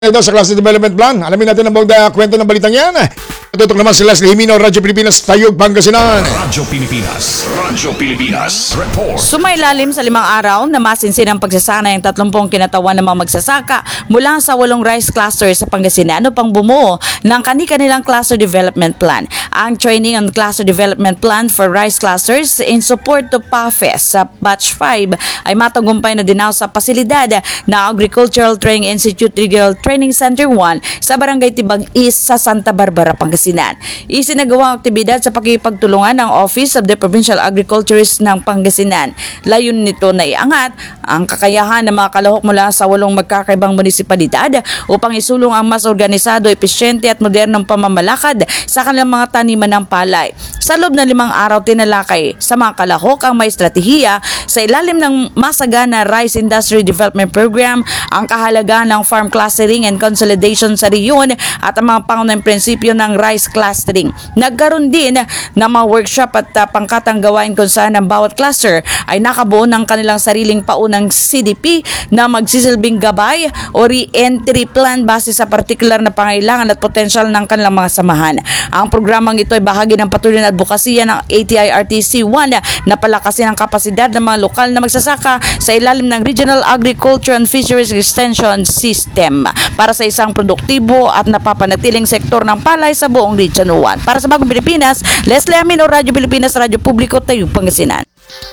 Ito sa Class Development Plan. Alamin natin ang buong kwento ng balitang yan. Tutok naman si Leslie Himino, Radyo Pilipinas, Tayog, Pangasinan. Radyo Pilipinas. Radyo Pilipinas. Report. Sumailalim sa 5 araw na masinsin ang pagsasana ng 30 kinatawan ng mga magsasaka mula sa 8 rice clusters sa Pangasinan upang bumuo ng kani-kanilang cluster development plan. Ang training on cluster development plan for rice clusters in support to PAFES sa Batch 5 ay matagumpay na dinaw sa pasilidad na Agricultural Training Institute Regional Training Center 1 sa Barangay Tibag East sa Santa Barbara, Pangasinan. Isinagawa ang aktibidad sa pakikipagtulungan ng Office of the Provincial Agriculturist ng Pangasinan. Layunin nito na iangat ang kakayahan ng mga kalahok mula sa 8 magkakaibang munisipalidad upang isulong ang mas organisado, epesyente at modernong pamamalakad sa kanilang mga taniman ng palay. Sa loob ng 5 araw, tinalakay sa mga kalahok ang may estratehiya sa ilalim ng masagana Rice Industry Development Program, ang kahalagahan ng farm clustering and consolidation sa riyon at ang mga pangunahing prinsipyo ng rice clustering. Nagkaroon din ng mga workshop at pangkatang gawain kung saan ang bawat cluster ay nakabuo ng kanilang sariling paunang CDP na magsisilbing gabay o re-entry plan base sa partikular na pangailangan at potensyal ng kanilang mga samahan. Ang programang ito ay bahagi ng patuloy na advokasya ng ATIRTC-1 na palakasin ang kapasidad ng mga lokal na magsasaka sa ilalim ng Regional Agriculture and Fisheries Extension System para sa isang produktibo at napapanatiling sektor ng palay sa buong Region 1. Para sa Bagong Pilipinas, Leslie Amino, Radyo Pilipinas, Radyo Publiko, Tayog, Pangasinan.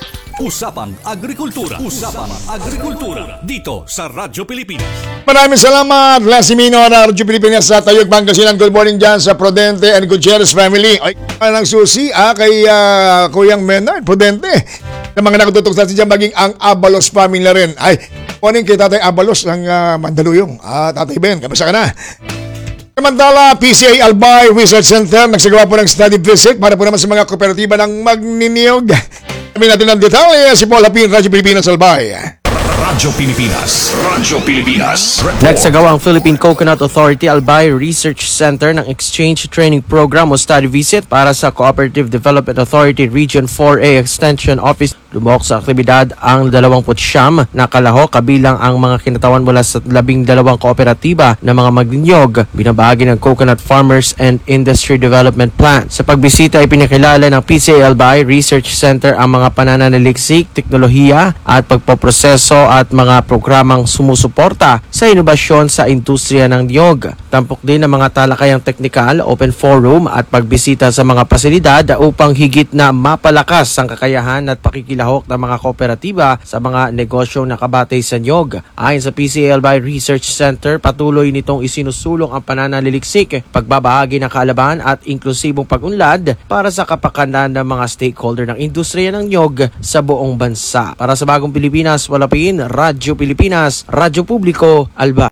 Usapang Agrikultura. Usapang Agrikultura. Dito sa Radyo Pilipinas. Maraming salamat, Leslie Himino, Radyo Pilipinas sa Tayog, Pangasinan. Good morning dyan sa Prudente and Gutierrez family. Ay, ng susi kay Kuyang Menard, Prudente. Ng mga nakututok sa dyan, maging ang Abalos family na rin. Ay, morning kay Tatay Abalos ng Mandaluyong. Tatay Ben, kamusta ka na? Samantala, PCA Albay Research Center nagsagawa po ng study visit para po naman sa mga kooperatiba ng magniniyog. Sabi natin ang detalye, si Paul Hapin, Radyo Pilipinas Albay. Radyo Pilipinas. Radyo Pilipinas. Report. Nagsagawa ang Philippine Coconut Authority Albay Research Center ng Exchange Training Program o study visit para sa Cooperative Development Authority Region 4A Extension Office. Lumok sa aktibidad ang 29 na kalahok kabilang ang mga kinatawan mula sa 12 kooperatiba na mga magninyog, binabahagi ng Coconut Farmers and Industry Development Plan. Sa pagbisita ay pinakilala ng PCA Albay Research Center ang mga pananaliksik, teknolohiya at pagpoproseso at mga programang sumusuporta sa inobasyon sa industriya ng niyog. Tampok din ang mga talakayang teknikal, open forum at pagbisita sa mga pasilidad upang higit na mapalakas ang kakayahan at pakikilahok ng mga kooperatiba sa mga negosyong nakabatay sa niyog. Ayon sa PCA Albay Research Center, patuloy nitong isinusulong ang pananaliksik, pagbabahagi ng kaalaman at inklusibong pag-unlad para sa kapakanan ng mga stakeholder ng industriya ng niyog sa buong bansa. Para sa Bagong Pilipinas, Walapin, Radyo Pilipinas, Radyo Publiko, Alba.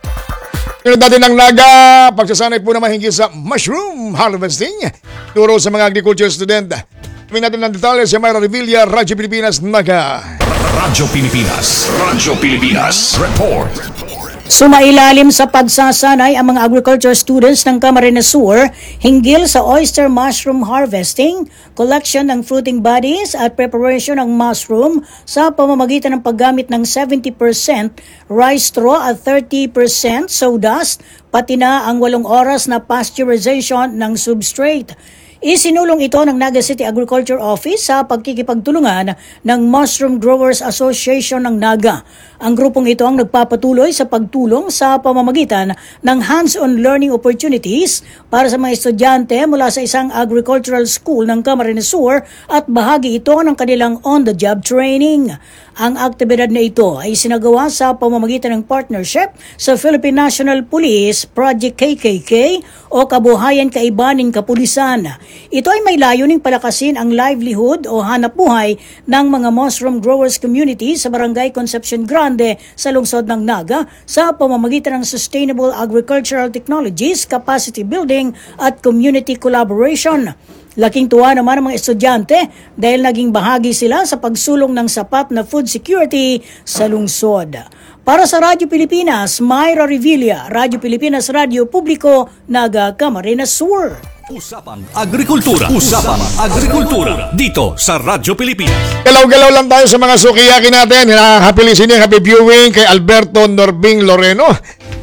Pinod natin ng Naga, pagsasanay po naman hinggil sa mushroom harvesting. Turo sa mga agriculture student. Sabi natin ng detalye si Myra Revilla, Radyo Pilipinas, Naga. Radyo Pilipinas. Radyo Pilipinas. Report. Sumailalim sa pagsasanay ang mga agriculture students ng Camarines Sur hinggil sa oyster mushroom harvesting, collection ng fruiting bodies at preparation ng mushroom sa pamamagitan ng paggamit ng 70% rice straw at 30% sawdust, pati na ang 8 oras na pasteurization ng substrate. Isinulong ito ng Naga City Agriculture Office sa pagkikipagtulungan ng Mushroom Growers Association ng Naga. Ang grupong ito ang nagpapatuloy sa pagtulong sa pamamagitan ng hands-on learning opportunities para sa mga estudyante mula sa isang agricultural school ng Camarines Sur at bahagi ito ng kanilang on-the-job training. Ang aktibidad na ito ay sinagawa sa pamamagitan ng partnership sa Philippine National Police, Project KKK o Kabuhayan Kaibaning Kapulisan. Ito ay may layuning palakasin ang livelihood o hanapbuhay ng mga mushroom growers community sa Barangay Concepcion Grande sa lungsod ng Naga sa pamamagitan ng Sustainable Agricultural Technologies, Capacity Building at Community Collaboration. Laking tuwa naman ang mga estudyante dahil naging bahagi sila sa pagsulong ng sapat na food security sa lungsod. Para sa Radyo Pilipinas, Myra Revilla, Radyo Pilipinas, Radyo Publiko, Naga, Camarines Sur. Usapang Agrikultura. Usapang Agrikultura. Dito sa Radyo Pilipinas. Galaw-galaw lang tayo sa mga sukiyaki natin. Happy listening, happy viewing kay Alberto Norbing Loreno.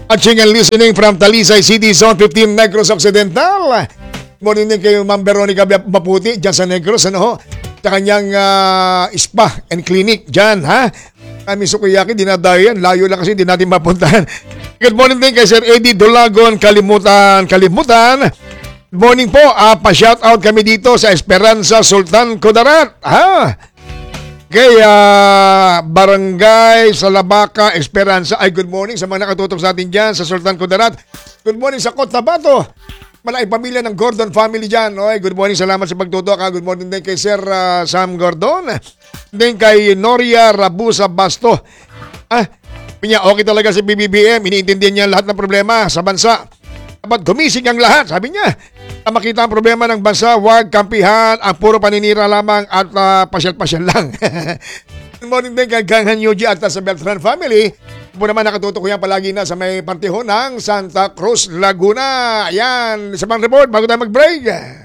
Watching and listening from Talisay City, Zone 15, Negros Occidental. Morning din kay Ma'am Veronica Maputi dyan sa Negros, ano ho? Sa kanyang spa and clinic dyan, ha? Kami Sukiyaki, dinadayo yan. Layo lang kasi, hindi natin mapuntahan. Good morning din kay Sir Eddie Dolagon, Kalimutan. Good morning po, pa-shoutout kami dito sa Esperanza Sultan Kudarat, ha? Kaya Barangay Salabaca, Esperanza. Ay, good morning sa mga nakatutok sa atin dyan sa Sultan Kudarat. Good morning sa Cotabato. Malaking pamilya ng Gordon family dyan. Oy, good morning, salamat sa pagtutok. Good morning din kay Sir Sam Gordon. Din kay Noria Rabusa Basto. Pinya, okay talaga si BBBM. Iniintindihan niya lahat ng problema sa bansa. Dapat gumising ang lahat, sabi niya. Makita ang problema ng bansa, huwag kampihan ang puro paninira lamang at pasyal-pasyal lang. Good morning din kay Gangan Yuji at sa Beltran family. Po naman nakatutok yan palagi na sa may partihon ng Santa Cruz, Laguna. Ayan, isa pang report bago tayo mag-break.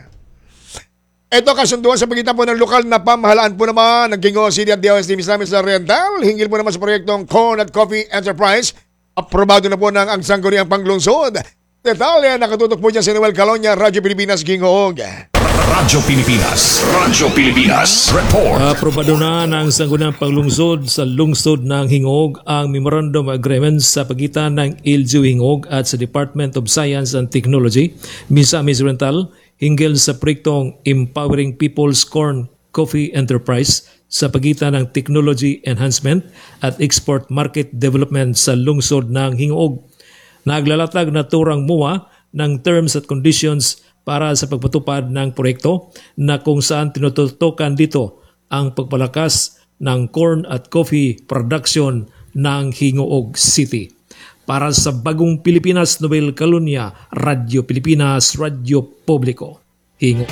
Ito kasunduan sa pagitan po ng lokal na pamahalaan po naman ng Gingo City at DOST Misamis sa Oriental. Hinggil po naman sa proyektong Corn at Coffee Enterprise. Aprobado na po ng ang sangguniang panglungsod. Detalye, nakatutok po dyan si Noel Calonia, Radyo Pilipinas, Gingoog. Radyo Pilipinas Report. Aprobado na ng sangguniang panglungsod sa lungsod ng Hingog ang Memorandum of Agreement sa pagitan ng LGU Hingog at sa Department of Science and Technology, Misamis Oriental, hinggil sa proyektong Empowering People's Corn Coffee Enterprise sa pagitan ng Technology Enhancement at Export Market Development sa lungsod ng Hingog. Naglalatag na turang MUA ng terms at conditions para sa pagpatupad ng proyekto na kung saan tinututukan dito ang pagpalakas ng corn at coffee production ng Hingog City. Para sa Bagong Pilipinas, Noel Calonia, Radyo Pilipinas, Radyo Publiko, Hingog.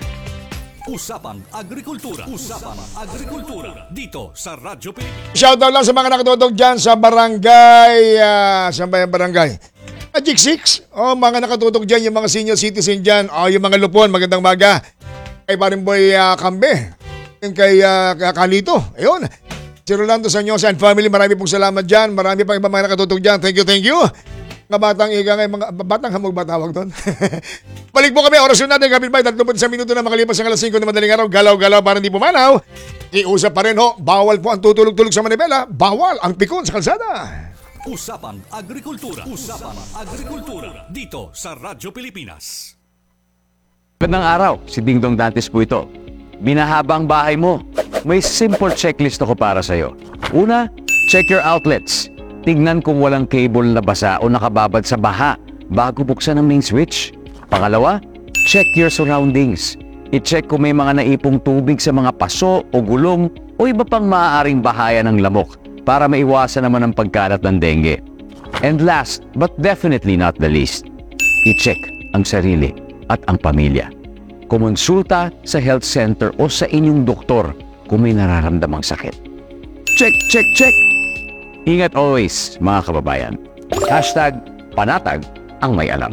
Usapang Agrikultura. Dito sa Radyo Pilipinas. Shoutout lang sa mga nakatutok dyan sa barangay. Saan ba yung barangay? Magic 6. Mga nakatutok dyan, yung mga senior citizen dyan. Yung mga lupon, magandang maga. Kay paring boy Kambe. Yung kay Kalito. Ayun. Si Rolando Sanyosa and family, marami pong salamat dyan. Marami pang ibang mga nakatutok dyan. Thank you. Mga batang iga ngayon, mga batang hamog ba tawag doon? Balik po kami, orasyon natin, kapit ba, 31 minuto na makalipas ang alas 5 na madaling araw, galaw-galaw para hindi pumanaw. Iusap pa rin ho, bawal po ang tutulog-tulog sa Manibela, bawal ang pikon sa kalsada. Usapang Agrikultura. Dito sa Radyo Pilipinas. Magandang araw, si Dingdong Dantes po ito. Binahaba ang bahay mo. May simple checklist ako para sa'yo. Una, check your outlets. Tignan kung walang cable na basa o nakababad sa baha bago buksan ang main switch. Pangalawa, check your surroundings. I-check kung may mga naipong tubig sa mga paso o gulong o iba pang maaaring bahaya ng lamok para maiwasan naman ang pagkalat ng dengue. And last, but definitely not the least, i-check ang sarili at ang pamilya. Kumonsulta sa health center o sa inyong doktor kung may nararamdamang sakit. Check, check, check! Ingat always, mga kababayan. #panatag ang may alam.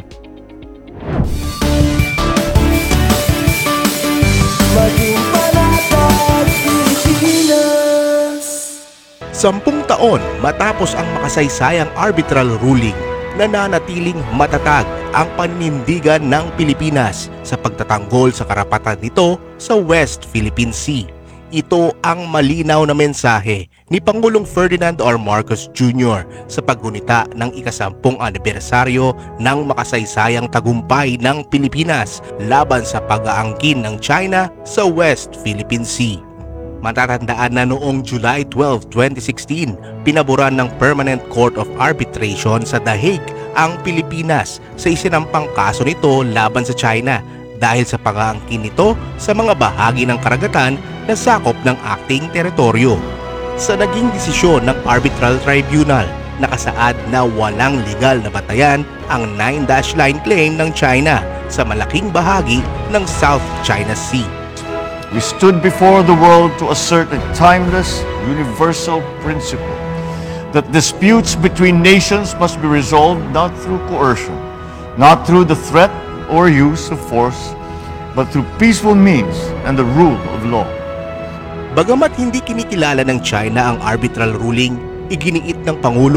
Maging panatag Pilipinas. 10 taon matapos ang makasaysayang arbitral ruling, nananatiling matatag ang paninindigan ng Pilipinas sa pagtatanggol sa karapatan nito sa West Philippine Sea. Ito ang malinaw na mensahe ni Pangulong Ferdinand R. Marcos Jr. sa paggunita ng ika-10 anibersaryo ng makasaysayang tagumpay ng Pilipinas laban sa pag-aangkin ng China sa West Philippine Sea. Matatandaan na noong July 12, 2016, pinaboran ng Permanent Court of Arbitration sa The Hague ang Pilipinas sa isinampang kaso nito laban sa China dahil sa pag-aangkin nito sa mga bahagi ng karagatan na sakop ng ating teritoryo. Sa naging desisyon ng Arbitral Tribunal, nakasaad na walang legal na batayan ang 9-dash line claim ng China sa malaking bahagi ng South China Sea. We stood before the world to assert a timeless, universal principle that disputes between nations must be resolved not through coercion, not through the threat or use of force, but through peaceful means and the rule of law. Bagamat hindi kinikilala ng China ang arbitral ruling, iginiit ng Pangulo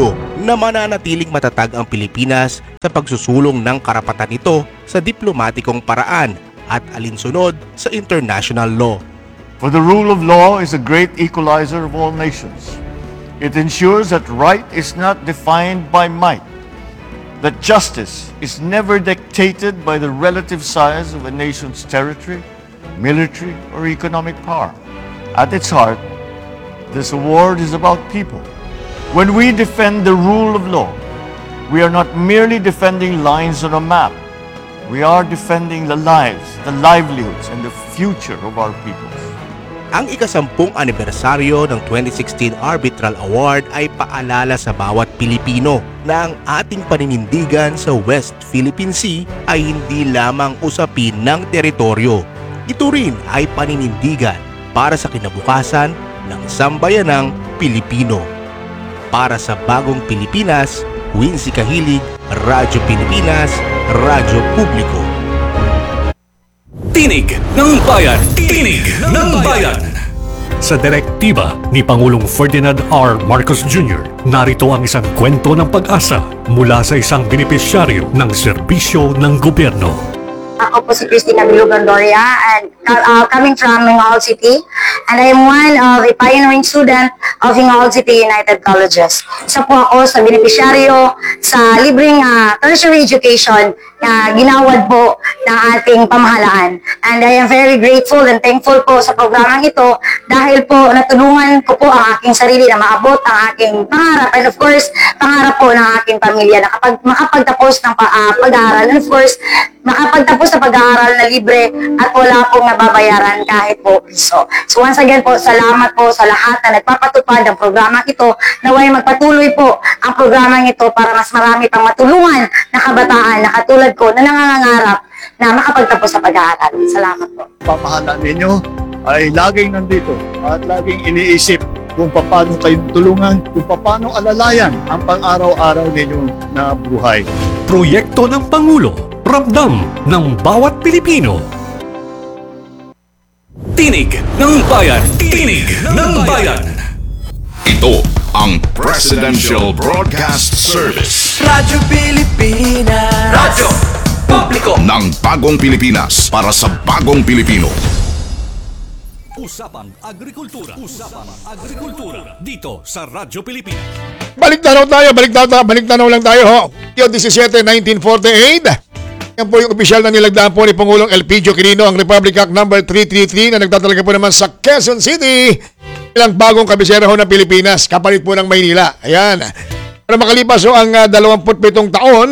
na mananatiling matatag ang Pilipinas sa pagsusulong ng karapatan nito sa diplomatikong paraan at alinsunod sa international law. For the rule of law is a great equalizer of all nations. It ensures that right is not defined by might, that justice is never dictated by the relative size of a nation's territory, military, or economic power. At its heart, this award is about people. When we defend the rule of law, we are not merely defending lines on a map. We are defending the lives, the livelihoods, and the future of our peoples. Ang ika-10 anibersaryo ng 2016 Arbitral Award ay paalala sa bawat Pilipino na ang ating paninindigan sa West Philippine Sea ay hindi lamang usapin ng teritoryo. Ito rin ay paninindigan para sa kinabukasan ng sambayanang Pilipino. Para sa bagong Pilipinas, Wincy Kahilig, Radyo Pilipinas, Radyo Publiko. Tinig ng Bayan! Tinig ng Bayan! Sa direktiba ni Pangulong Ferdinand R. Marcos Jr., narito ang isang kwento ng pag-asa mula sa isang benepisyaryo ng serbisyo ng gobyerno. Ako po si Christina Bilugandoria and coming from Hingoog City, and I am one of a pioneering student of Hingoog City United Colleges. Isa po ako sa benepisyaryo sa libreng tertiary education na ginawad po ng ating pamahalaan. And I am very grateful and thankful po sa programang ito dahil po natulungan ko po ang aking sarili na maabot ang aking pangarap, and of course, pangarap po ng aking pamilya na makapagtapos ng pag-aaral, and of course, makapagtapos sa pag-aaral na libre at wala pong nababayaran kahit po piso. So once again po, salamat po sa lahat na nagpapatupad ng programang ito. Naway magpatuloy po ang programang ito para mas marami pang matulungan na kabataan na katulad ko na nangangarap na makapagtapos sa pag-aaral. Salamat po. Pamahalaan ninyo ay laging nandito at laging iniisip kung paano kayong tulungan, kung paano alalayan ang pang-araw-araw ninyo na buhay. Proyekto ng Pangulo, ramdam ng bawat Pilipino. Tinig ng Bayan! Tinig ng Bayan! Ito ang Presidential Broadcast Service. Radyo Pilipinas. Radyo Publiko ng bagong Pilipinas para sa bagong Pilipino. Usapang Agrikultura. Usapang Agrikultura. Dito sa Radyo Pilipinas. Balik tanaw lang tayo ho. 17, 1948. Yan po yung opisyal na nilagdaan po ni Pangulong Elpidio Quirino, ang Republic Act No. 333 na nagtatalaga po naman sa Quezon City ilang bagong kabisera ho ng Pilipinas, kapalit po ng Maynila. Ayan. Para makalipas ho ang 27 taon,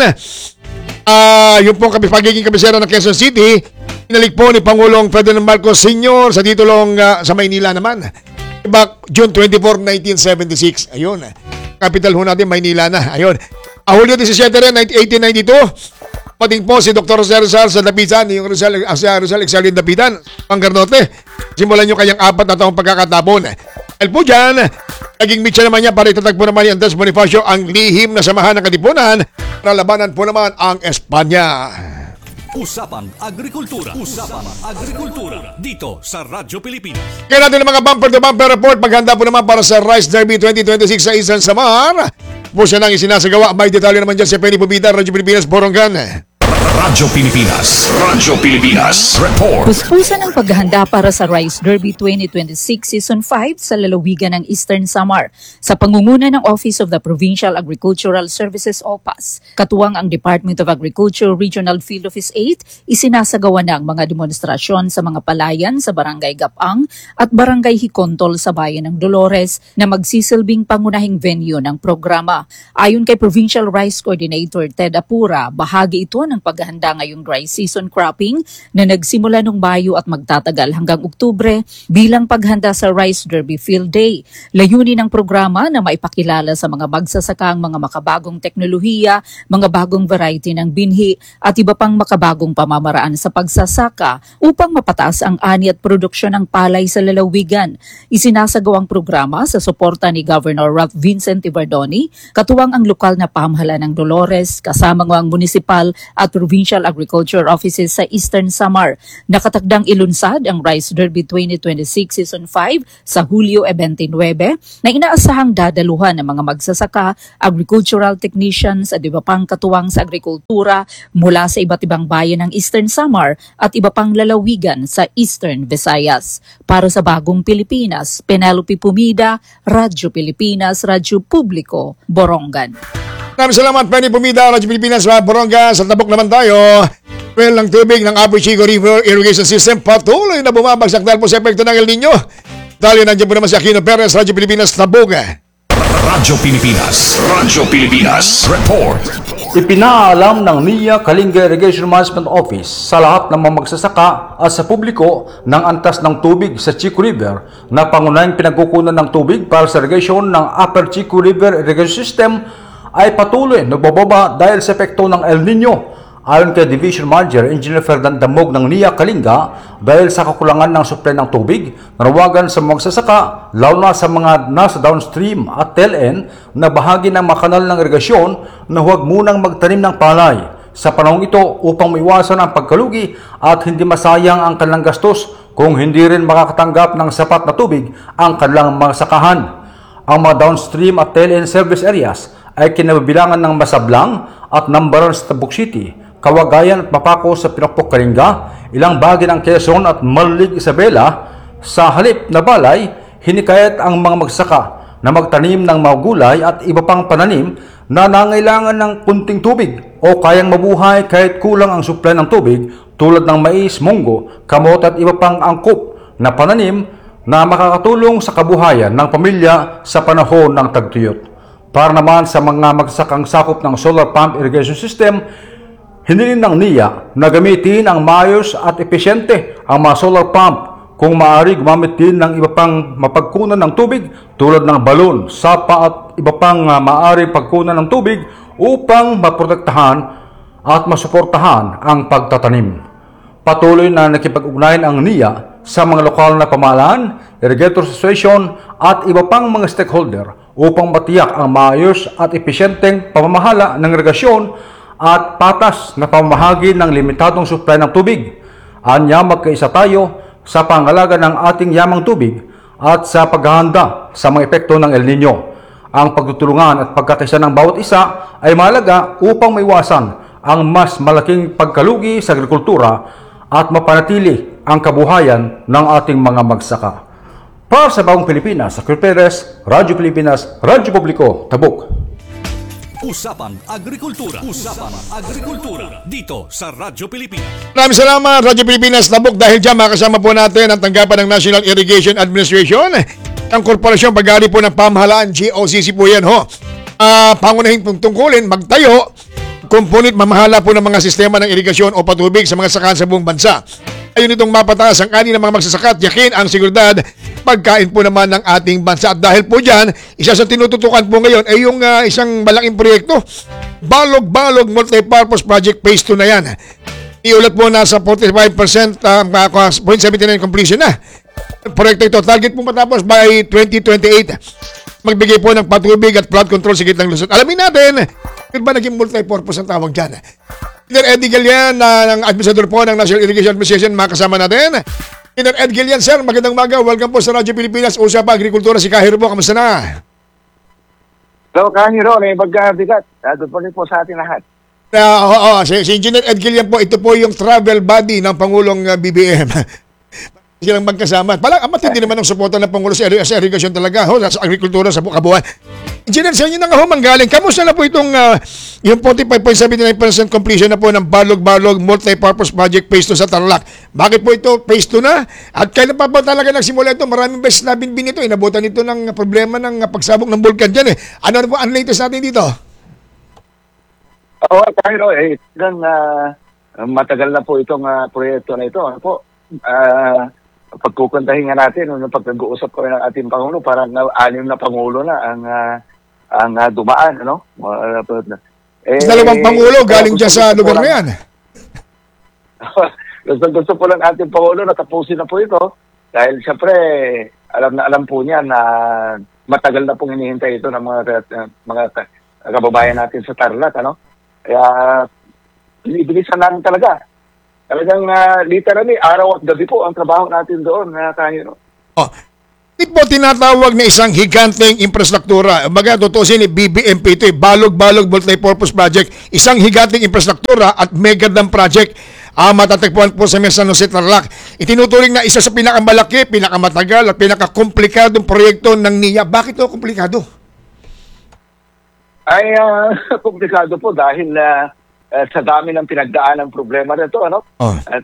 yung pong pagiging kabisera ng Quezon City, inalik po ni Pangulong Ferdinand Marcos Sr. sa titulong sa Maynila naman. Back June 24, 1976. Ayun. Capital ho natin, Maynila na. Ayun. Hulyo 17 rin, 1892. Pating po si Dr. Rizal sa Dapitan, yung Rizal Exalin Dapitan, Panggarnote. Simulan nyo kayang 4 na taong pagkakatapon. Dahil po dyan, naging mitya naman niya para itatag po naman ni Andres Bonifacio ang lihim na samahan ng Katipunan para labanan po naman ang Espanya. Usapang Agrikultura. Usapang Agrikultura. Dito sa Radyo Pilipinas. Kaya natin ang mga bumper-to-bumper report. Maghanda po naman para sa Rice Derby 2026 sa Eastern Samar. Po siya nang isinasagawa. May detalye naman dyan si Penny Pubita, Radyo Pilipinas, Borongan. Radyo Pilipinas. Radyo Pilipinas. Report. Puspusan ang paghahanda para sa Rice Derby 2026 Season 5 sa lalawigan ng Eastern Samar sa pangunguna ng Office of the Provincial Agricultural Services OPAS. Katuwang ang Department of Agriculture Regional Field Office 8, isinasagawa na ang mga demonstrasyon sa mga palayan sa Barangay Gapang at Barangay Hikontol sa Bayan ng Dolores na magsisilbing pangunahing venue ng programa. Ayon kay Provincial Rice Coordinator Ted Apura, bahagi ito ng paghahanda ngayong dry season cropping na nagsimula nung Mayo at magtatagal hanggang Oktubre bilang paghanda sa Rice Derby Field Day. Layunin ng programa na maipakilala sa mga magsasaka ang mga makabagong teknolohiya, mga bagong variety ng binhi at iba pang makabagong pamamaraan sa pagsasaka upang mapataas ang ani at produksyon ng palay sa lalawigan. Isinasagawa ang programa sa suporta ni Governor Ralph Vincent Ibardoni, katuwang ang lokal na pamahalaan ng Dolores, kasama ang munisipal at provincial agriculture offices sa Eastern Samar. Nakatakdang ilunsad ang Rice Derby 2026 Season 5 sa Hulyo 29 na inaasahang dadaluhan ng mga magsasaka, agricultural technicians at iba pang katuwang sa agrikultura mula sa iba't ibang bayan ng Eastern Samar at iba pang lalawigan sa Eastern Visayas. Para sa Bagong Pilipinas, Penelope Pumida, Radyo Pilipinas, Radyo Publiko, Borongan. Maraming salamat, Penny Pumida, Radyo Pilipinas, Boronga. Sa tabok naman tayo. Well, ng tubig ng Apo Chico River Irrigation System patuloy na bumabagsak dahil po sa epekto ng El Nino. Dahil nandiyan po naman si Aquino Perez, Radyo Pilipinas, Tabog. Radyo Pilipinas. Radyo Pilipinas. Report. Ipinaalam ng NIA Kalinga Irrigation Management Office sa lahat ng mga magsasaka at sa publiko ng antas ng tubig sa Chico River na pangunahing pinagkukunan ng tubig para sa irrigation ng Upper Chico River Irrigation System ay patuloy nagbababa dahil sa epekto ng El Nino. Ayon kay Division Manager Engineer Ferdinand Damog ng NIA Kalinga, dahil sa kakulangan ng supply ng tubig, nanawagan sa magsasaka, lalo na sa mga nasa downstream at tail end na bahagi ng mga kanal ng irigasyon na huwag munang magtanim ng palay sa panahong ito upang maiwasan ang pagkalugi at hindi masayang ang kanilang gastos kung hindi rin makakatanggap ng sapat na tubig ang kanilang mga sakahan. Ang mga downstream at tail end service areas ay kinabibilangan ng Masablang at Nambaran sa Tabuk City, Kawagayan at Mapako sa Pinakpok Kalinga, ilang bahagi ng Quezon at Malig Isabela. Sa halip na balay, hinikayat ang mga magsaka na magtanim ng mga gulay at iba pang pananim na nangailangan ng kunting tubig o kayang mabuhay kahit kulang ang supply ng tubig tulad ng mais, munggo, kamot at iba pang angkop na pananim na makakatulong sa kabuhayan ng pamilya sa panahon ng tagtuyot. Para naman sa mga magsakang sakop ng solar pump irrigation system, hinilin ng NIA na gamitin ang maayos at epesyente ang mga solar pump. Kung maaari, gumamit din ng iba pang mapagkunan ng tubig tulad ng balon, sapa at iba pang maaari pagkunan ng tubig upang maprotektahan at masuportahan ang pagtatanim. Patuloy na nakipag-ugnayan ang NIA sa mga lokal na pamahalaan, irrigator association at iba pang mga stakeholder upang matiyak ang maayos at epesyenteng pamamahala ng irigasyon at patas na pamahagi ng limitadong supply ng tubig. Anya, magkaisa tayo sa pangalaga ng ating yamang tubig at sa paghahanda sa mga epekto ng El Nino. Ang pagtutulungan at pagkakaisa ng bawat isa ay mahalaga upang maiwasan ang mas malaking pagkalugi sa agrikultura at mapanatili ang kabuhayan ng ating mga magsaka. Para sa Bagong Pilipinas, sa Perez, Radyo Pilipinas, Radyo Publiko, Tabuk. Usapang Agrikultura. Usapang Agrikultura. Dito sa Radyo Pilipinas. Maraming salamat, Radyo Pilipinas, Tabuk. Dahil dyan, makasama po natin ang tanggapan ng National Irrigation Administration, ang korporasyong pag-aari po ng pamahalaan, GOCC po yan, ho. Pangunahing tungkulin, magtayo, komponent mamahala po ng mga sistema ng irigasyon o patubig sa mga sakahan sa buong bansa. Ayun itong mapataas ang ani ng mga magsasaka at yakin ang seguridad pagkain po naman ng ating bansa. At dahil po dyan, isa sa tinututukan po ngayon ay yung isang malaking proyekto, Balog-Balog Multipurpose Project Phase 2 na yan. Iulat po na sa 45% 0.79 completion na. Proyekto ito, target po matapos by 2028. Magbigay po ng patubig at flood control sa gitnang Luzon. Alamin natin, kung ba naging multipurpose ang tawag dyan? Peter Ed Gillian, ng Administrador po ng National Irrigation Administration, makasama natin. Peter Ed Gillian, sir, magandang umaga. Welcome po sa Radyo Pilipinas. Usapang Agrikultura, si Kahiro po. Kamusta na? Hello, Kahiro. May bagbigat. Good morning po sa ating lahat. Si Engineer Ed Gillian po, ito po yung travel body ng Pangulong BBM. Silang magkasama. Matindi naman ang suporta ng Pangulo sa irrigation talaga, sa agrikultura, sa kabuuan. Engineer, sa inyo na nga manggaling, kamusta na po itong yung 45.79% completion na po ng Balog-Balog Multipurpose Project Phase 2 sa Tarlac? Bakit po ito Phase 2 na? At kailan pa ba talaga nagsimula ito? Maraming beses na binbin ito. Inabutan ito ng problema ng pagsabog ng bulkan dyan. Ano po ang latest natin dito? Kahiro, matagal na po itong proyekto na ito. Ano po? Pagkukuntahin nga natin, pag nag-uusap kami ng ating Pangulo, parang 6 na Pangulo na ang dumaan, ano? Dalawang Pangulo galing dyan sa lugar na yan. Gusto po lang ating Pangulo na tapusin na po ito dahil siyempre alam po niya na matagal na pong hinihintay ito ng mga kababayan natin sa Tarlac, ano? Kaya Inibilisan namin talaga. Talagang literally, araw at gabi po ang trabaho natin doon, Kahiro. Oh. Ito po tinatawag na isang higanteng infrastruktura. Baga, tutusin ni BBMP ito, Balog-Balog Multipurpose Project. Isang higanteng infrastruktura at mega dam project. Matatagpuan po sa San Jose, Tarlac. Itinuturing na isa sa pinakamalaki, pinakamatagal at pinakakomplikadong proyekto ng NIA. Bakit ito komplikado? Ay, komplikado po dahil sa dami ng pinagdaan ng problema nito, ano? At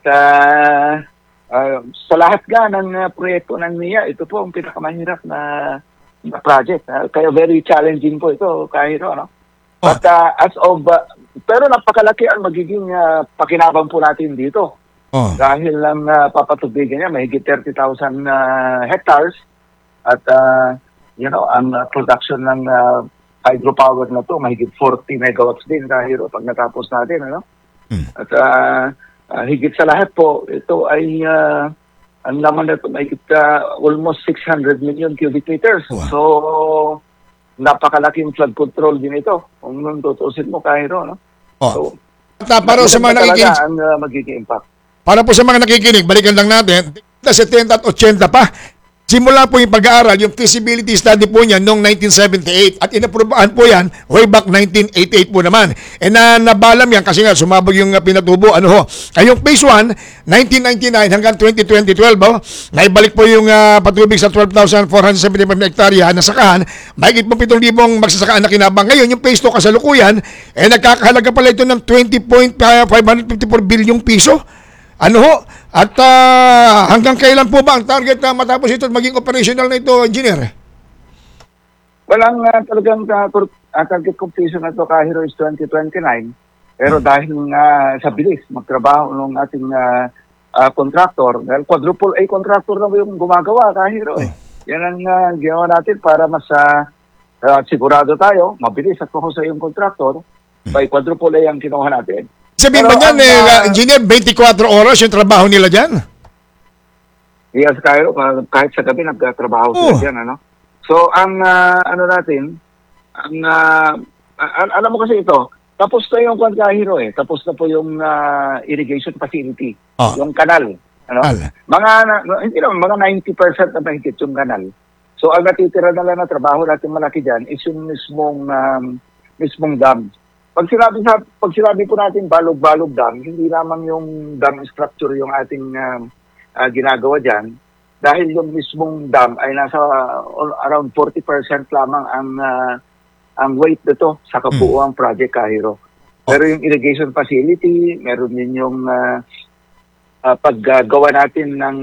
sa lahat nga ng proyekto ng NIA, ito po ang pinakamahirap na project. Kaya very challenging po ito, Kahiro, ano? But as of, pero napakalaki ang magiging pakinabang po natin dito. Dahil ang papatubigan niya, mahigit 30,000 hectares. At, ang production ng hydropower na to, mahigit 40 megawatts din, Kahiro, pag natapos natin, ano? At higit sa lahat po, ito ay, ang laman na ito, mahigit almost 600 million cubic meters. Wow. So, napakalaking flood control din ito. Kung tutusin mo, Kahiro, no? So, para sa mga nakikinig, ang magiging impact. para po sa mga nakikinig, balikan lang natin, 70 at 80 pa. Simula po yung pag-aaral, yung feasibility study po niya noong 1978 at inaprobahan po yan way back 1988 po naman. Nabalam yan kasi nga sumabog yung pinatubo. Ay yung phase 1, 1999 hanggang 2012, naibalik po yung patubig sa 12,475 hektarya na sakahan. Mahigit po 7,000 magsasakaan na kinabang. Ngayon, yung phase 2 kasalukuyan, nagkakahalaga pala ito ng 20.554 bilyong piso. At hanggang kailan po ba ang target na matapos ito at maging operational na ito, engineer? Walang talagang target completion na ito, Kahiro, is 2029. Pero dahil sa bilis, magtrabaho ng ating contractor, dahil quadruple A contractor na yung gumagawa, Kahiro. Yan ang ginawa natin para mas sigurado tayo, mabilis at mahusay yung contractor, by quadruple A ang kinuha natin. Sabihin ba niyan, engineer, 24 oras yung trabaho nila dyan? Yes, Kahiro, kahit sa gabi nagtatrabaho sila dyan, ano? So, ang alam mo kasi ito, tapos na yung Kahiro, tapos na po yung irrigation facility, yung kanal. Hindi naman, mga 90% na mahigit yung kanal. So, ang natitira na lang na trabaho natin malaki dyan is yung mismong dam. Pag sinabi po natin balog-balog dam, hindi lamang yung dam structure yung ating ginagawa dyan. Dahil yung mismong dam ay nasa around 40% lamang ang weight nito sa kabuuang project, Kahiro. Pero yung irrigation facility, meron din yung paggawa natin ng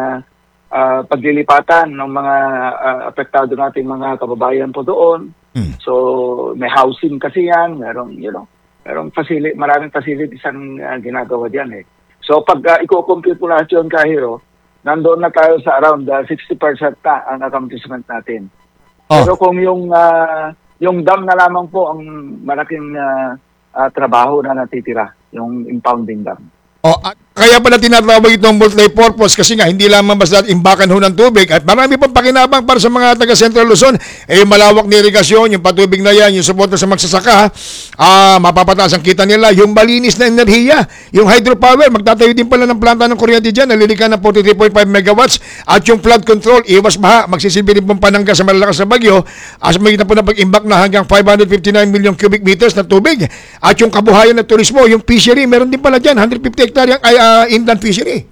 paglilipatan ng mga apektado nating mga kababayan po doon. So, may housing kasi yan, merong maraming facilities ang ginagawa diyan. So, pag i-compute po lahat yun, Kahiro, nandoon na tayo sa around 60% na ang accomplishment natin. Pero kung yung dam na lamang po ang malaking trabaho na natitira, yung impounding dam. Kaya pala tinatawag itong multi-purpose kasi nga hindi lamang basta imbakan ho ng tubig at marami pang pakinabang para sa mga taga Central Luzon. Yung malawak na irigasyon, yung patubig na yan, yung suporta sa magsasaka, mapapataas ang kita nila, yung malinis na enerhiya, yung hydropower, magtatayo din pala ng planta ng kuryente dyan, nalilikan ng 43.5 megawatts at yung flood control, iwas baha, magsisilbi rin pong panangga sa malalakas na bagyo, as magiging po na pag-imbak na hanggang 559 million cubic meters na tubig at yung kabuhayan ng turismo, yung fishery, meron din pala dyan, 150 hektaryang inland fishery.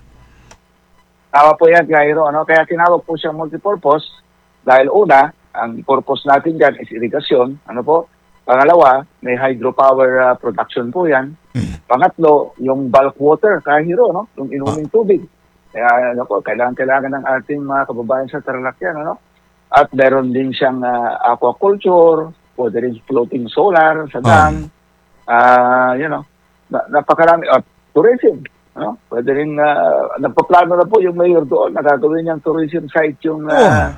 Tama po yan, Kahiro. Kaya tinawag po siyang multipurpose dahil una, ang purpose natin dyan is irrigation. Pangalawa, may hydropower production po yan. Pangatlo, yung bulk water, Kahiro, yung inuming tubig. Kaya kailangan ng ating mga kababayan sa Tarlac yan. At meron din siyang aquaculture, pwede rin floating solar sa dam. Napakarami. Tourism. Pwede rin, nagpaplano na po yung mayor doon, nagagawin niyang tourism site yung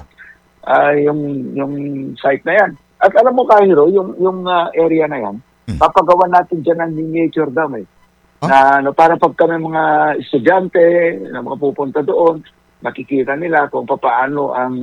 site na yan. At alam mo, Kahiro, yung area na yan, papagawa natin dyan ng miniature dam na para pag kami mga estudyante na mga pupunta doon, nakikita nila kung paano ang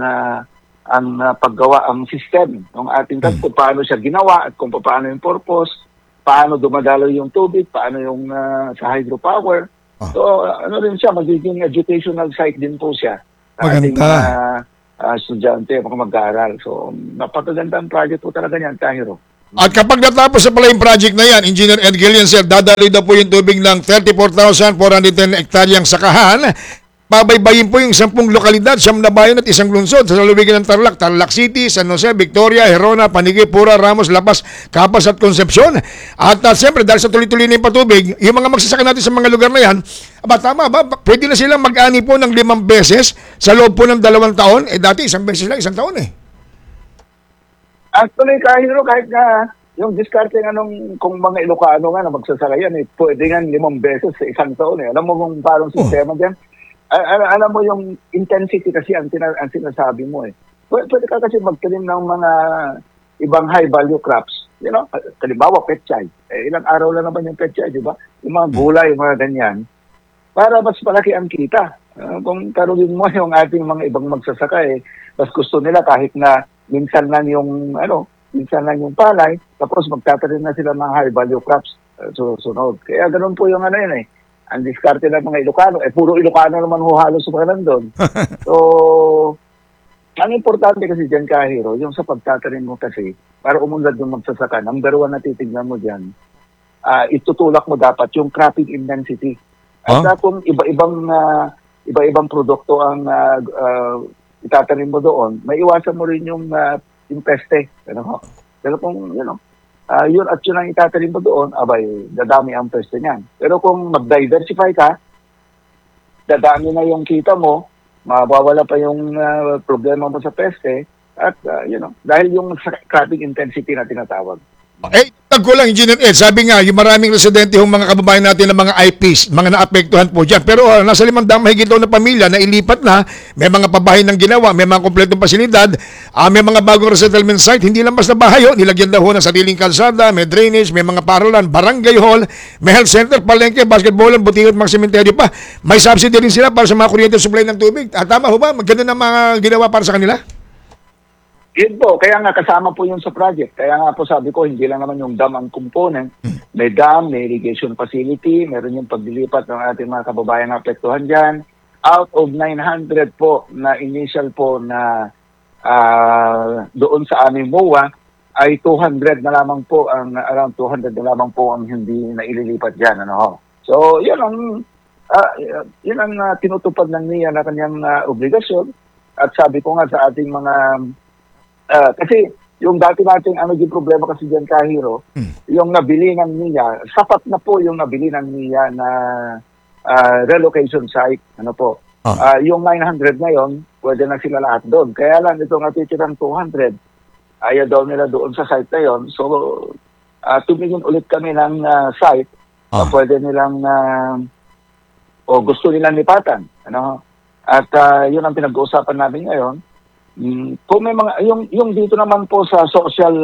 paggawa, ang system ng ating dam, kung paano siya ginawa at kung paano yung purpose. paano dumadalo yung tubig, paano yung sa hydropower. So, ano rin siya, magiging educational site din po siya sa ating estudyante, mga mag-aaral. So, napakagandang project po talaga niyan, Tahiro. At kapag natapos na pala yung project na yan, Engineer Ed Gillian, sir, dadaloy na po yung tubig ng 34,410 hektaryang sakahan. Babaybayin po yung 10 lokalidad, 9 na bayan at 1 lungsod sa lalawigan ng Tarlac, Tarlac City, San Jose, Victoria, Herona, Panigay, Pura, Ramos, Lapas, Capas at Concepcion. At siyempre, dahil sa tuloy-tuloy na yung patubig, yung mga magsasaka natin sa mga lugar na yan, tama ba? Pwede na silang mag-ani po ng 5 beses sa loob po ng 2 taon. Dati 1 beses lang, 1 taon Actually, kahit nga yung diskarte nga kung mga Ilocano nga na magsasaka yan, pwede nga 5 beses sa 1 taon. Alam mo kung parang sistema dyan? Alam mo yung intensity kasi ang sinasabi mo Pwede ka kasi magtanim ng mga ibang high value crops. You know, halimbawa petchay. Ilang araw lang naman yung petchay, di ba? Yung mga gulay, yung mga ganyan. Para mas malaki ang kita. Kung karugin mo yung ating mga ibang magsasaka mas gusto nila kahit na minsan lang yung palay, tapos magtatanim na sila ng high value crops sunod. Kaya ganun po yung yun ang diskarte ng mga Ilocano. Puro Ilocano naman halos sa mga nandun. So, ang importante kasi dyan, Kahiro, yung sa pagtatanim mo kasi, para umunlad yung magsasaka, number 1 na titignan mo dyan, itutulak mo dapat yung cropping intensity. At kung iba-ibang produkto ang itatanim mo doon, may iwasan mo rin yung peste. Pero kung, yun at yun ang itatanim mo doon, dadami ang peste niyan. Pero kung mag-diversify ka, dadami na yung kita mo, mawawala pa yung problema mo sa peste, at dahil yung cropping intensity na tinatawag. Tagko lang, Engineer Ed, sabi nga, yung maraming residente yung mga kababayan natin ng mga IPs, mga naapektuhan po dyan. Pero nasa 500 mahigit daw na pamilya na ilipat na, may mga pabahay ng ginawa, may mga kompletong pasilidad, may mga bagong resettlement site, hindi lang basta bahay, nilagyan daw ng sariling kalsada, may drainage, may mga paralan, barangay hall, may health center, palengke, basketballan, butika at mga sementeryo pa. May subsidy rin sila para sa mga kuryente supply ng tubig. Tama ho ba? Maganda na mga ginawa para sa kanila? Yun po, kaya nga kasama po yun sa project. Kaya nga po sabi ko, hindi lang naman yung dam ang component. May dam, may irrigation facility, meron yung paglilipat ng ating mga kababayan na apektuhan dyan. Out of 900 po na initial po na doon sa aming MOA, ay 200 na lamang po, around 200 na lamang po ang hindi na ililipat dyan. So, yun ang tinutupad ng NIA na kanyang obligasyon. At sabi ko nga sa ating mga kasi yung dati nating yung problema kasi dyan, Kahiro, yung nabili ng NIA, sapat na po yung nabili ng NIA na relocation site. Yung 900 na yon, pwede na sila lahat doon. Kaya lang itong natitirang 200, ayaw daw nila doon sa site na yon. So, tumingin ulit kami ng site na pwede nilang gusto nilang lipatan. At yun ang pinag-uusapan namin ngayon. Kung may mga yung dito naman po sa social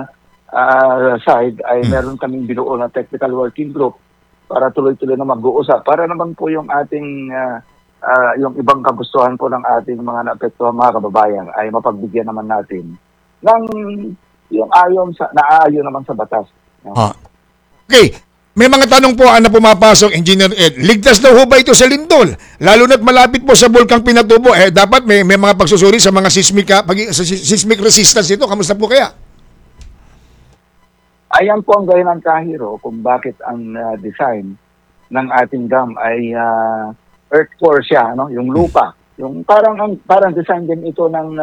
side ay meron kaming binuo na technical working group para tuloy-tuloy na mag-uusap para naman po yung ating yung ibang kagustuhan po ng ating mga naapektuhan mga kababayan ay mapagbigyan naman natin ng yung naayon naman sa batas. Okay. May mga tanong po na pumapasok, Engineer Ed. Ligtas daw ho ba ito sa lindol? Lalo na't malapit po sa bulkang Pinatubo. Dapat may mga pagsusuri sa mga seismic resistance ito. Kamusta po kaya? Ayan po ang dahilan, Kahiro, kung bakit ang design ng ating dam ay earth core siya, yung lupa. Yung parang design din ito ng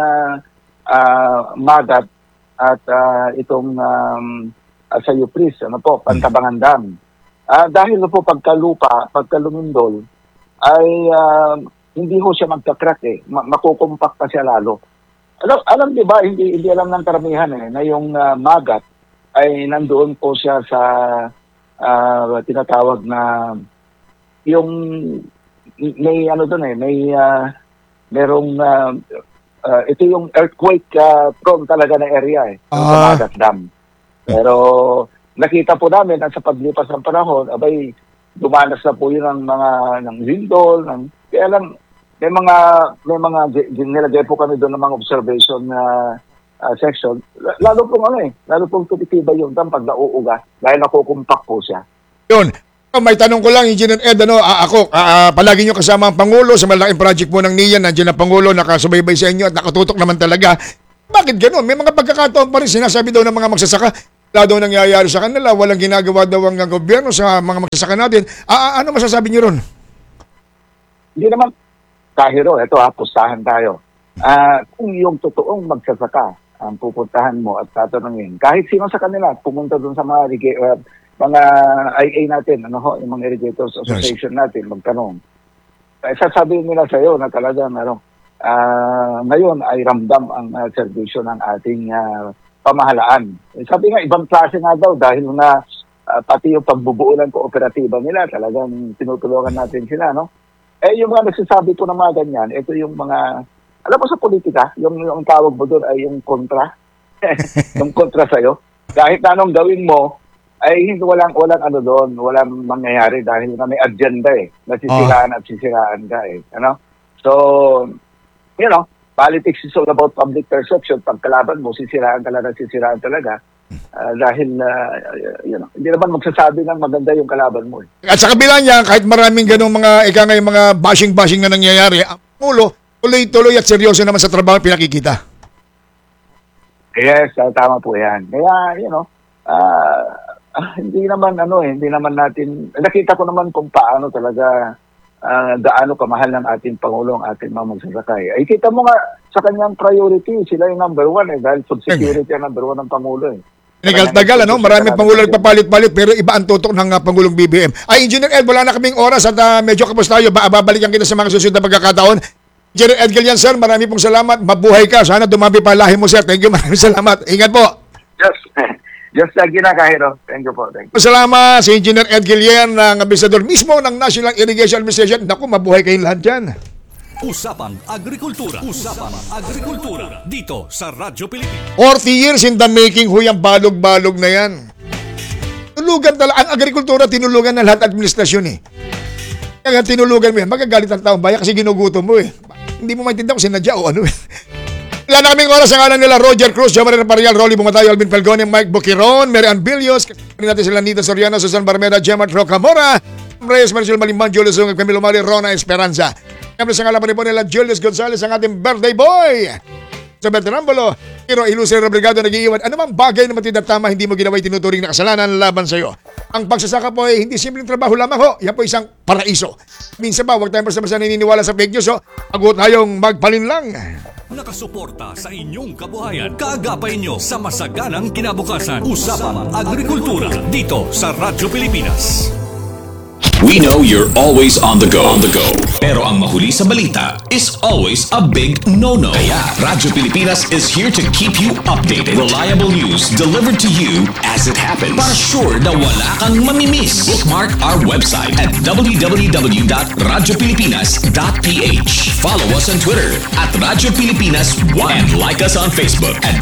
Magat at itong sa Yupris, Pantabangan Dam. Dahil po pagkalumindol, ay hindi ho siya magka-crack makukumpak pa siya lalo. Alam di ba, hindi alam ng karamihan na yung Magat ay nandoon po siya sa tinatawag na yung may merong ito yung earthquake prone talaga na area sa Magat Dam. Pero nakita po namin at sa paglipas ng panahon, dumanas na po yun ng lindol, kaya lang may mga nilagay po kami doon ng mga observation na section, lalo pong tutitiba yung dam pag nauuga dahil nakukumpak po siya. Yun. May tanong ko lang, Engineer Ed, palagi nyo kasama ang Pangulo sa malaking project po ng NIA, nandiyan ang Pangulo, nakasubaybay sa inyo at nakatutok naman talaga. Bakit gano'n? May mga pagkakataon pa rin, sinasabi daw ng mga magsasaka, wala daw nangyayari sa kanila, walang ginagawa daw ang gobyerno sa mga magsasaka natin. Ano masasabi nyo ron? Hindi naman, Kahiro, pustahan tayo. Kung yung totoong magsasaka ang pupuntahan mo at tatanungin, kahit sino sa kanila, pumunta dun sa mga IA natin, yung mga Irrigators Association natin, magtanong. Sasabihin nila sa iyo na talagang ngayon ay ramdam ang serbisyo ng ating pamahalaan. Sabi nga, ibang klase nga daw dahil na pati yung pagbubuo ng kooperatiba nila, talagang tinutulungan natin sila, no? Yung mga nagsasabi ko ng mga ganyan, ito yung mga, alam mo sa politika, yung tawag mo doon ay yung kontra. Yung kontra sa'yo. Kahit anong gawin mo, ay walang walang mangyayari dahil na may agenda nasisiraan at sisiraan ka So, politics is all about public perception. Pag kalaban mo, sisiraan talaga. Dahil, hindi naman magsasabi ng maganda yung kalaban mo. At sa kabila niya, kahit maraming ganong mga bashing na nangyayari, ang Pangulo, tuloy-tuloy at seryoso naman sa trabaho pinakikita. Yes, tama po yan. Kaya, hindi naman natin, nakita ko naman kung paano talaga gaano kamahal ng ating Pangulo ang ating mga magsasakay. Ay kita mo nga sa kanyang priority, sila yung number 1 dahil food security ang number 1 ng Pangulo Tagal, maraming Pangulo nagpapalit-palit pero iba ang tutok ng Pangulong BBM. Engineer Ed, wala na kaming oras at medyo kapos tayo, babalikan kita sa mga susunod na pagkakataon. Engineer Ed Galian, sir, marami pong salamat, mabuhay ka, sana dumami pa lahi mo, sir. Thank you, maraming salamat. Ingat po. Just lagi na, Kahiro. Thank you po. Thank you. Salamat si Engineer Ed Galian, ng ambasador mismo ng National Irrigation Administration. Naku, mabuhay kayong lahat dyan. Usapang Agrikultura. Dito sa Radyo Pilipinas. 40 years in the making, huyang balog-balog na yan. Tinulugan talaga. Ang agrikultura, tinulugan ng lahat administrasyon Kaya tinulugan mo yan. Magagalit ang taong bayan kasi ginugutom mo Hindi mo maintindihan kung sinadya o ano Wala na kaming oras ang ngalan nila Roger Cruz, Jomarina Parial, Rolly Bumatayo, Alvin Falcone, Mike Buquiron, Mary Ann Billios, kasama natin sila Nita Soriano, Susan Barmeda, Gemma Trocamora, Reyes Maricel Malimban, Julius Ung, Camilo Mali, Rona Esperanza. Siyempre sa ngalan po nila Julius Gonzalez, ang ating birthday boy. Sa Bertrambolo, pero Ilustre Robregado nag-iiwan. Ano mang bagay na matindang tama hindi mo ginawa tinuturing na kasalanan laban sa iyo. Ang pagsasaka po ay hindi simpleng trabaho lamang ho. Yan po isang paraiso. Minsan ba, huwag tayong basta-basta naniniwala sa fake news Agot tayong magpalinlang. Nakasuporta sa inyong kabuhayan. Kaagapay nyo sa masaganang kinabukasan. Usapang Agrikultura dito sa Radyo Pilipinas. We know you're always on the go. Pero ang mahuli sa balita is always a big no-no. Kaya Radyo Pilipinas is here to keep you updated. Reliable news delivered to you as it happens. Para sure na wala kang mamimiss. Bookmark our website at www.radiopilipinas.ph. Follow us on Twitter at Radyo Pilipinas 1 and like us on Facebook at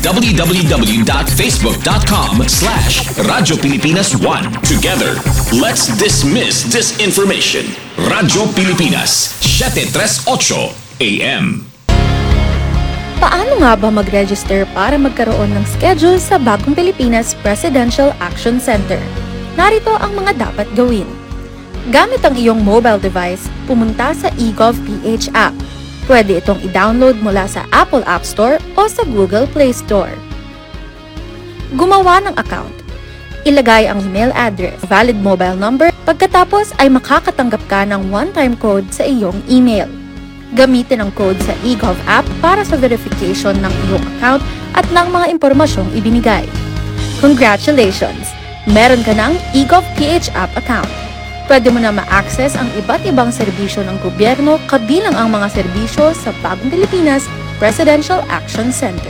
www.facebook.com/Radyo Pilipinas 1. Together, let's dismiss disinformation. Radyo Pilipinas, 738 AM. Paano nga ba mag-register para magkaroon ng schedule sa Bagong Pilipinas Presidential Action Center? Narito ang mga dapat gawin. Gamit ang iyong mobile device, pumunta sa eGov.ph app. Pwede itong i-download mula sa Apple App Store o sa Google Play Store. Gumawa ng account. Ilagay ang email address, valid mobile number, pagkatapos ay makakatanggap ka ng one-time code sa iyong email. Gamitin ang code sa eGov app para sa verification ng iyong account at ng mga impormasyong ibinigay. Congratulations! Meron ka ng eGov.ph app account. Pwede mo na ma-access ang iba't ibang serbisyo ng gobyerno kabilang ang mga serbisyo sa Bagong Pilipinas Presidential Action Center.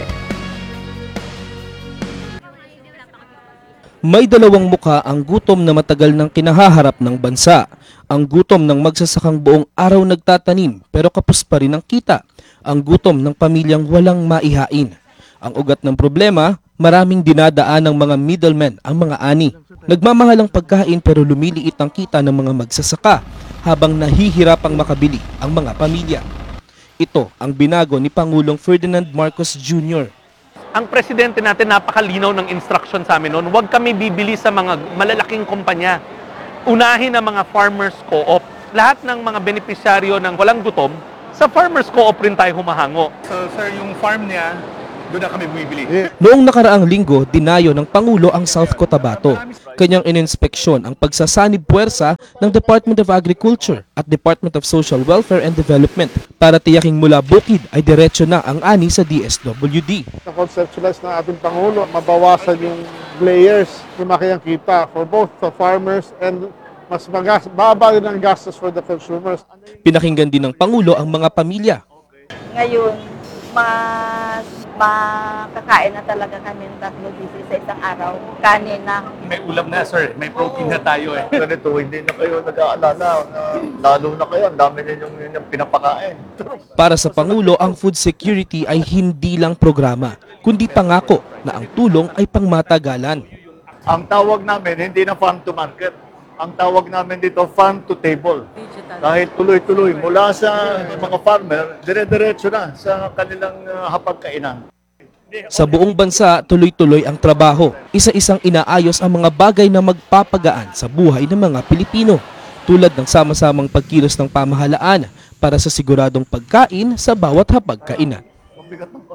May dalawang muka ang gutom na matagal nang kinahaharap ng bansa. Ang gutom ng magsasakang buong araw nagtatanim pero kapos pa rin ang kita. Ang gutom ng pamilyang walang maihain. Ang ugat ng problema, maraming dinadaan ng mga middlemen ang mga ani. Nagmamahal ang pagkain pero lumiliit ang kita ng mga magsasaka habang nahihirapang makabili ang mga pamilya. Ito ang binago ni Pangulong Ferdinand Marcos Jr. Ang presidente natin napakalinaw ng instruction sa amin noon, huwag kami bibili sa mga malalaking kumpanya. Unahin ang mga farmers co-op. Lahat ng mga benepisyaryo ng walang gutom, sa farmers co-op rin tayo humahango. So sir, yung farm niya, doon na kami bumibili. Noong nakaraang linggo, dinayo ng Pangulo ang South Cotabato. Kanyang ininspeksyon ang pagsasanib puwersa ng Department of Agriculture at Department of Social Welfare and Development para tiyaking mula bukid ay diretso na ang ani sa DSWD. Na-conceptualize ng ating Pangulo, mabawasan yung layers, lumaki ang kita for both the farmers and mas baba rin ang gastos for the consumers. Pinakinggan din ng Pangulo ang mga pamilya. Ngayon, mas makakain na talaga kami ng 3 beses sa isang araw. Kanin na. May ulam na sir, may protein na tayo eh. Ganito, hindi na kayo nag-aalala. Lalo na kayo, ang dami ninyong pinapakain. Para sa Pangulo, ang food security ay hindi lang programa, kundi pangako na ang tulong ay pangmatagalan. Ang tawag namin, hindi na farm to market. Ang tawag namin dito, farm to table. Dahil tuloy-tuloy, mula sa mga farmer, dire-diretso na sa kanilang hapagkainan. Sa buong bansa, tuloy-tuloy ang trabaho. Isa-isang inaayos ang mga bagay na magpapagaan sa buhay ng mga Pilipino, tulad ng sama-samang pagkilos ng pamahalaan para sa siguradong pagkain sa bawat hapagkainan. Mabigat ng